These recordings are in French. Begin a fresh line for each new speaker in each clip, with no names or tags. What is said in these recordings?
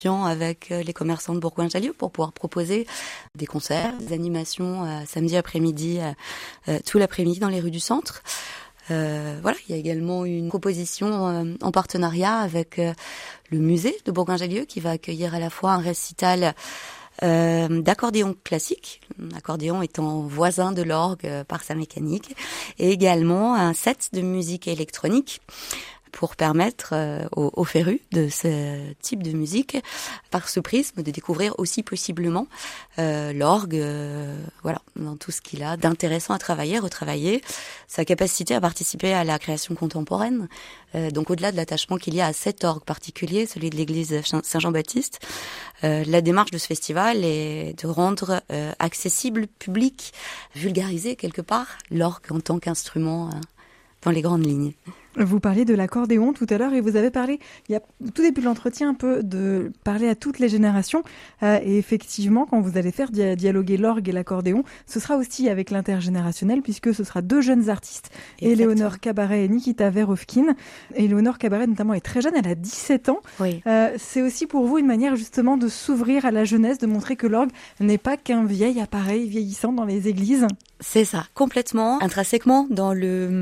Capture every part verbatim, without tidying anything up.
avec les commerçants de Bourgoin-Jallieu pour pouvoir proposer des concerts, des animations euh, samedi après-midi, euh, euh, tout l'après-midi dans les rues du centre. Euh, voilà, il y a également une proposition euh, en partenariat avec euh, le musée de Bourgoin-Jallieu qui va accueillir à la fois un récital euh, d'accordéon classique, l'accordéon étant voisin de l'orgue euh, par sa mécanique, et également un set de musique électronique pour permettre euh, aux, aux férus de ce type de musique, par ce prisme, de découvrir aussi possiblement euh, l'orgue, euh, voilà, dans tout ce qu'il a d'intéressant à travailler, retravailler, sa capacité à participer à la création contemporaine. Euh, donc au-delà de l'attachement qu'il y a à cet orgue particulier, celui de l'église Saint-Jean-Baptiste, euh, la démarche de ce festival est de rendre euh, accessible, public, vulgariser quelque part l'orgue en tant qu'instrument euh, dans les grandes lignes.
Vous parliez de l'accordéon tout à l'heure et vous avez parlé, il y a tout début de l'entretien, un peu de parler à toutes les générations. Euh, et effectivement, quand vous allez faire dia- dialoguer l'orgue et l'accordéon, ce sera aussi avec l'intergénérationnel puisque ce sera deux jeunes artistes, Éléonore Cabaret et Nikita Verovkin. Éléonore Cabaret notamment est très jeune, elle a dix-sept ans.
Oui.
Euh, c'est aussi pour vous une manière justement de s'ouvrir à la jeunesse, de montrer que l'orgue n'est pas qu'un vieil appareil vieillissant dans les églises.
C'est ça, complètement, intrinsèquement dans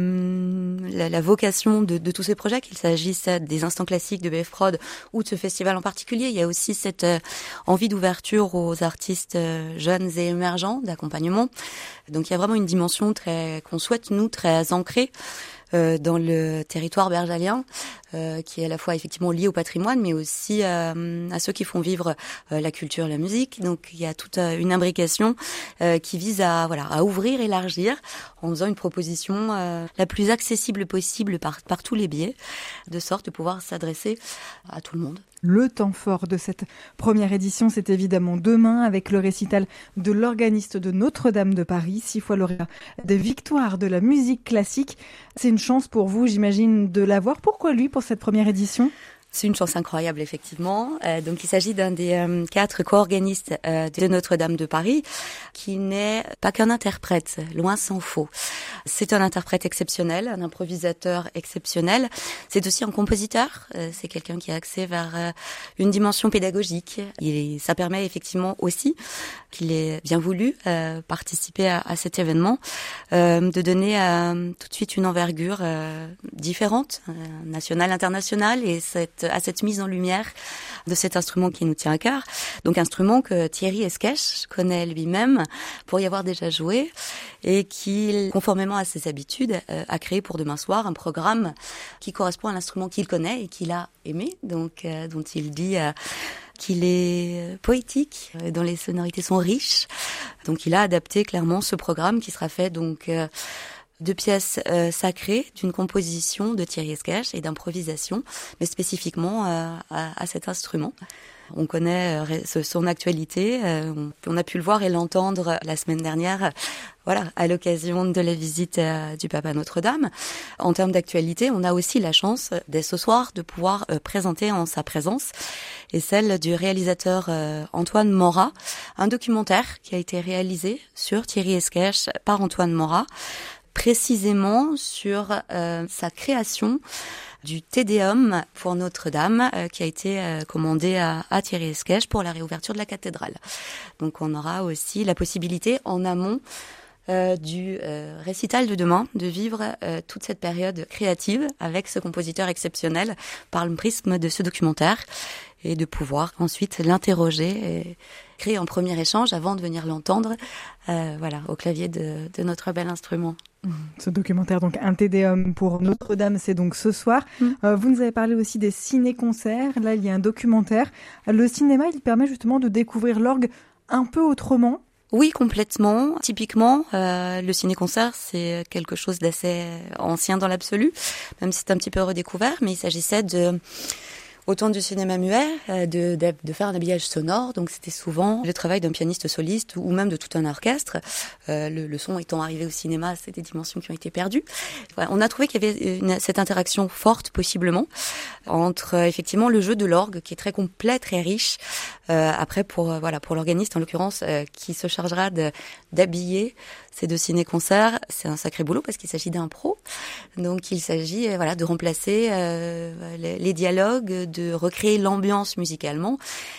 le la, la vocation de, de tous ces projets, qu'il s'agisse des instants classiques de B F Prod ou de ce festival en particulier. Il y a aussi cette euh, envie d'ouverture aux artistes euh, jeunes et émergents, d'accompagnement. Donc il y a vraiment une dimension très qu'on souhaite, nous, très ancrée euh, dans le territoire bergalien, euh, qui est à la fois effectivement lié au patrimoine, mais aussi euh, à ceux qui font vivre euh, la culture, la musique. Donc il y a toute euh, une imbrication euh, qui vise à voilà à ouvrir, élargir, en faisant une proposition euh, la plus accessible possible par par tous les biais, de sorte de pouvoir s'adresser à tout le monde.
Le temps fort de cette première édition, c'est évidemment demain avec le récital de l'organiste de Notre-Dame de Paris, six fois lauréat des victoires de la musique classique. C'est une chance pour vous, j'imagine, de l'avoir. Pourquoi lui pour cette première édition ?
C'est une chance incroyable, effectivement. Euh, donc, il s'agit d'un des euh, quatre co-organistes euh, de Notre-Dame de Paris, qui n'est pas qu'un interprète, loin s'en faut. C'est un interprète exceptionnel, un improvisateur exceptionnel. C'est aussi un compositeur. Euh, c'est quelqu'un qui a accès vers euh, une dimension pédagogique. Et ça permet effectivement aussi qu'il ait bien voulu euh, participer à, à cet événement, euh, de donner euh, tout de suite une envergure euh, différente, euh, nationale, internationale, et cette à cette mise en lumière de cet instrument qui nous tient à cœur. Donc instrument que Thierry Esquèche connaît lui-même pour y avoir déjà joué et qui, conformément à ses habitudes, euh, a créé pour demain soir un programme qui correspond à l'instrument qu'il connaît et qu'il a aimé, donc euh, dont il dit euh, qu'il est poétique, euh, dont les sonorités sont riches. Donc il a adapté clairement ce programme qui sera fait donc euh, de pièces euh, sacrées, d'une composition de Thierry Esquèche et d'improvisation, mais spécifiquement euh, à, à cet instrument. On connaît euh, son actualité, euh, on, on a pu le voir et l'entendre la semaine dernière, euh, voilà, à l'occasion de la visite euh, du Papa Notre-Dame. En termes d'actualité, on a aussi la chance, dès ce soir, de pouvoir euh, présenter en sa présence, et celle du réalisateur euh, Antoine Morat, un documentaire qui a été réalisé sur Thierry Esquèche par Antoine Morat, précisément sur euh, sa création du Te Deum pour Notre-Dame, euh, qui a été euh, commandé à, à Thierry Esquèche pour la réouverture de la cathédrale. Donc on aura aussi la possibilité en amont euh, du euh, récital de demain de vivre euh, toute cette période créative avec ce compositeur exceptionnel par le prisme de ce documentaire et de pouvoir ensuite l'interroger et créer un premier échange avant de venir l'entendre euh, voilà, au clavier de, de notre bel instrument.
Ce documentaire, donc un Te Deum pour Notre-Dame, c'est donc ce soir. Mmh. Euh, vous nous avez parlé aussi des ciné-concerts. Là, il y a un documentaire. Le cinéma, il permet justement de découvrir l'orgue un peu autrement.
Oui, complètement. Typiquement, euh, le ciné-concert, c'est quelque chose d'assez ancien dans l'absolu, même si c'est un petit peu redécouvert, mais il s'agissait de... autant du cinéma muet, de, de, de faire un habillage sonore. Donc c'était souvent le travail d'un pianiste soliste ou même de tout un orchestre. Euh, le, le son étant arrivé au cinéma, c'est des dimensions qui ont été perdues. Voilà, on a trouvé qu'il y avait une, cette interaction forte, possiblement, entre effectivement le jeu de l'orgue, qui est très complet, très riche, Euh, après, pour euh, voilà, pour l'organiste en l'occurrence, euh, qui se chargera de, d'habiller ces deux ciné-concerts, c'est un sacré boulot parce qu'il s'agit d'un pro. Donc, il s'agit euh, voilà de remplacer euh, les, les dialogues, de recréer l'ambiance musicalement.